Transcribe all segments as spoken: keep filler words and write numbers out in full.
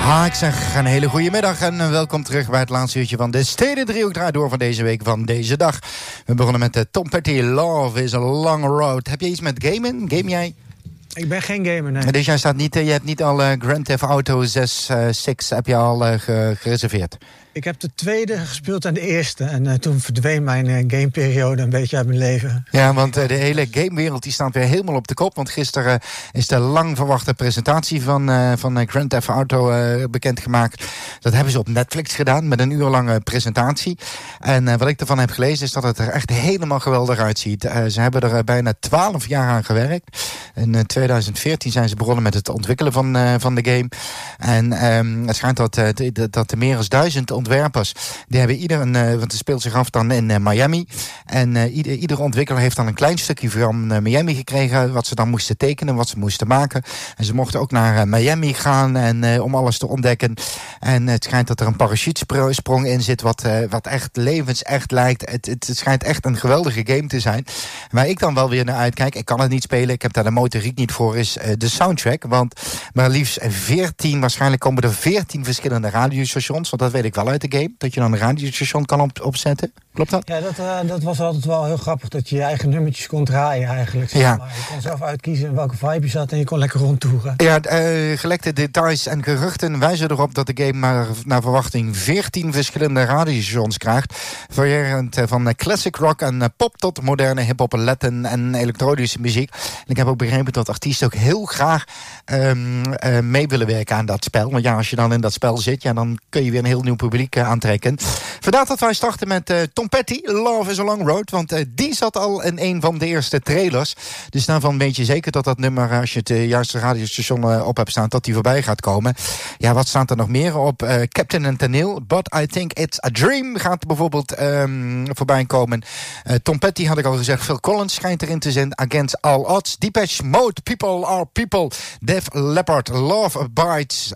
Ah, ik zeg een hele goede middag en welkom terug bij het laatste uurtje van de Stedendriehoek draait door van deze week, van deze dag. We begonnen met uh, Tom Petty, Love is a Long Road. Heb je iets met gamen? Game jij? Ik ben geen gamer, nee. Dus jij staat niet, uh, je hebt niet al uh, Grand Theft Auto zes, uh, zes heb je al uh, ge- gereserveerd? Ik heb de tweede gespeeld en de eerste. En uh, toen verdween mijn uh, gameperiode een beetje uit mijn leven. Ja, want uh, de hele gamewereld die staat weer helemaal op de kop. Want gisteren uh, is de lang verwachte presentatie van, uh, van uh, Grand Theft Auto uh, bekendgemaakt. Dat hebben ze op Netflix gedaan met een uur lange presentatie. En uh, wat ik ervan heb gelezen is dat het er echt helemaal geweldig uitziet. Uh, ze hebben er uh, bijna twaalf jaar aan gewerkt. In uh, tweeduizend veertien zijn ze begonnen met het ontwikkelen van, uh, van de game. En um, het schijnt dat, uh, de, dat er meer dan duizend ontwerpers, die hebben ieder een, uh, want het speelt zich af dan in uh, Miami. En uh, ieder, ieder ontwikkelaar heeft dan een klein stukje van uh, Miami gekregen, wat ze dan moesten tekenen, wat ze moesten maken. En ze mochten ook naar uh, Miami gaan en uh, om alles te ontdekken. En uh, het schijnt dat er een parachutesprong in zit, wat, uh, wat echt levensecht lijkt. Het, het, het schijnt echt een geweldige game te zijn. Waar ik dan wel weer naar uitkijk, ik kan het niet spelen, ik heb daar de motoriek niet voor, is uh, de soundtrack. Want maar liefst veertien, waarschijnlijk komen er veertien verschillende radiostations, want dat weet ik wel uit de game, dat je dan een radiostation kan op, opzetten. Klopt dat? Ja, dat, uh, dat was altijd wel heel grappig, dat je je eigen nummertjes kon draaien eigenlijk. Zeg ja. maar. Je kon zelf uitkiezen in welke vibe je zat en je kon lekker rondtoeren. Ja, uh, gelekte details en geruchten wijzen erop dat de game maar naar verwachting veertien verschillende radiostations krijgt. Variërend uh, van uh, classic rock en uh, pop tot moderne hip-hop, Latin en elektronische muziek. En ik heb ook begrepen dat artiesten ook heel graag um, uh, mee willen werken aan dat spel. Want ja, als je dan in dat spel zit, ja, dan kun je weer een heel nieuw publiek uh, aantrekken. Vandaar dat wij starten met uh, Tom Petty, Love is a Long Road. Want uh, die zat al in een van de eerste trailers. Dus daarvan weet je zeker dat dat nummer, als je het uh, juiste radiostation uh, op hebt staan, dat die voorbij gaat komen. Ja, wat staat er nog meer op? Uh, Captain and Tennille, But I Think It's a Dream gaat bijvoorbeeld um, voorbij komen. Uh, Tom Petty had ik al gezegd, Phil Collins schijnt erin te zijn. Against All Odds, Depeche Mode, People Are People, Def Leppard, Love Bites,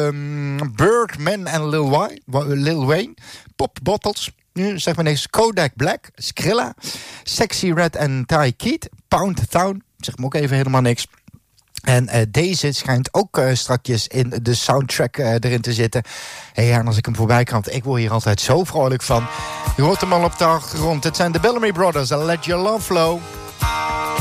um, Birdman en Lil Wayne, Lil Wayne, Pop Bottles, nu zeg maar niks, Kodak Black, Skrilla, Sexy Red en Ty Keat, Pound Town, zeg me ook even helemaal niks. En uh, deze schijnt ook uh, strakjes in de soundtrack uh, erin te zitten. Hey, en als ik hem voorbij kan, ik word hier altijd zo vrolijk van. Je hoort hem al op de achtergrond. Het zijn de Bellamy Brothers, Let Your Love Flow.